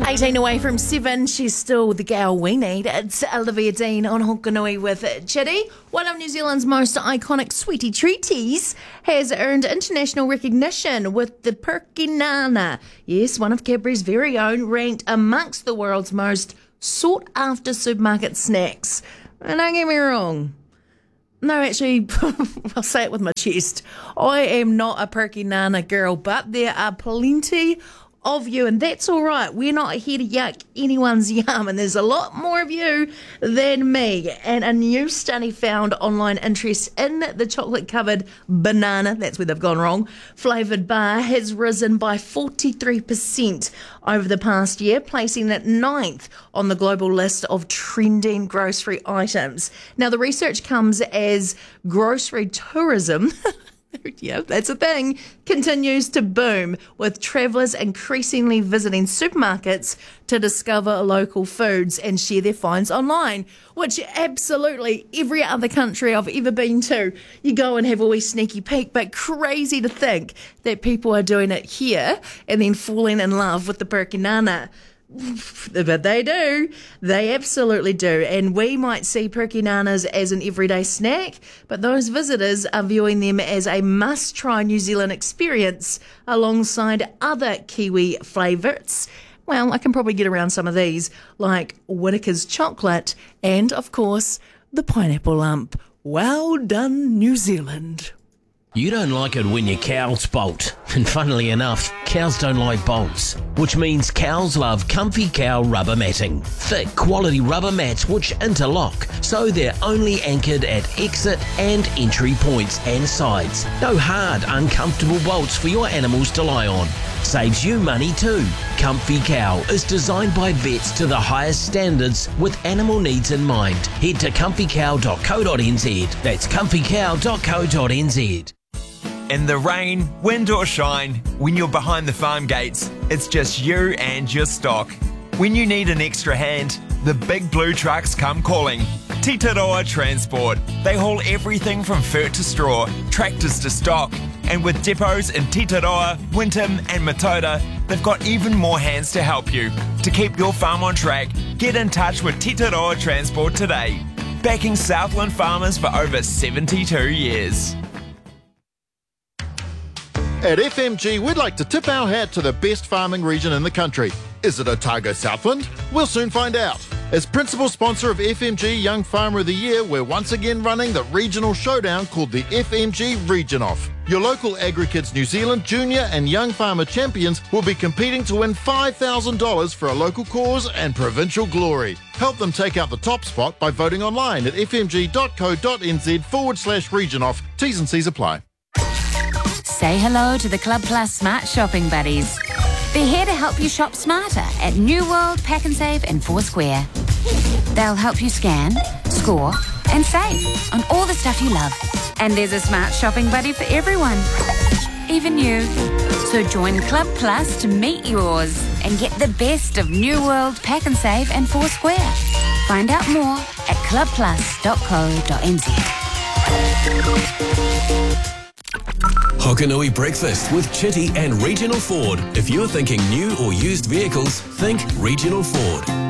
18 away from 7, she's still the gal we need. It's Olivia Dean on Hokanui with Chitty. One of New Zealand's most iconic sweetie treaties has earned international recognition with the Perkinana. Yes, one of Cadbury's very own, ranked amongst the world's most sought-after supermarket snacks. And don't get me wrong. No, actually, I'll say it with my chest. I am not a Perkinana girl, but there are plenty of you, and that's all right. We're not here to yuck anyone's yum, and there's a lot more of you than me. And a new study found online interest in the chocolate-covered banana, that's where they've gone wrong, flavoured bar has risen by 43% over the past year, placing it 9th on the global list of trending grocery items. Now, the research comes as grocery tourism yeah, that's a thing, continues to boom, with travellers increasingly visiting supermarkets to discover local foods and share their finds online, which absolutely every other country I've ever been to, you go and have a wee sneaky peek, but crazy to think that people are doing it here and then falling in love with the Perkinana. But they do. They absolutely do. And we might see Perkinanas as an everyday snack, but those visitors are viewing them as a must-try New Zealand experience alongside other Kiwi favourites. Well, I can probably get around some of these, like Whittaker's chocolate and, of course, the pineapple lump. Well done, New Zealand. You don't like it when your cows bolt. And funnily enough, cows don't like bolts, which means cows love Comfy Cow rubber matting. Thick, quality rubber mats which interlock, so they're only anchored at exit and entry points and sides. No hard, uncomfortable bolts for your animals to lie on. Saves you money too. Comfy Cow is designed by vets to the highest standards with animal needs in mind. Head to comfycow.co.nz. That's comfycow.co.nz. In the rain, wind or shine, when you're behind the farm gates, it's just you and your stock. When you need an extra hand, the big blue trucks come calling. Titaroa Transport. They haul everything from fert to straw, tractors to stock. And with depots in Titaroa, Winton and Matoda, they've got even more hands to help you. To keep your farm on track, get in touch with Titaroa Transport today. Backing Southland farmers for over 72 years. At FMG, we'd like to tip our hat to the best farming region in the country. Is it Otago Southland? We'll soon find out. As principal sponsor of FMG Young Farmer of the Year, we're once again running the regional showdown called the FMG Region Off. Your local AgriKids New Zealand junior and young farmer champions will be competing to win $5,000 for a local cause and provincial glory. Help them take out the top spot by voting online at fmg.co.nz/region off. T's and C's apply. Say hello to the Club Plus Smart Shopping Buddies. They're here to help you shop smarter at New World, Pack and Save and Foursquare. They'll help you scan, score and save on all the stuff you love. And there's a smart shopping buddy for everyone, even you. So join Club Plus to meet yours and get the best of New World, Pack and Save and Foursquare. Find out more at clubplus.co.nz. Hokanui Breakfast with Chitty and Regional Ford. If you're thinking new or used vehicles, think Regional Ford.